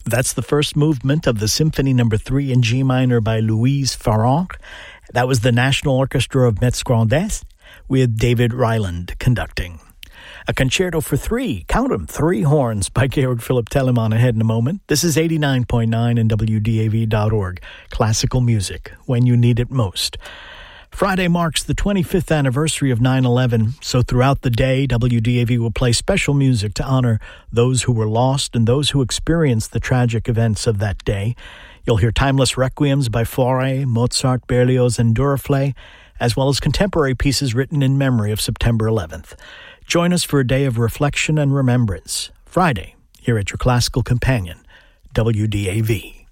That's the first movement of the Symphony No. 3 in G minor by Louise Farrenc. That was the National Orchestra of Metz Grandes with David Ryland conducting. A concerto for three, count them, three horns by Georg Philipp Telemann ahead in a moment. This is 89.9 and WDAV.org. Classical music, when you need it most. Friday marks the 25th anniversary of 9/11, so throughout the day, WDAV will play special music to honor those who were lost and those who experienced the tragic events of that day. You'll hear timeless requiems by Fauré, Mozart, Berlioz, and Duruflé, as well as contemporary pieces written in memory of September 11th. Join us for a day of reflection and remembrance, Friday, here at your classical companion, WDAV.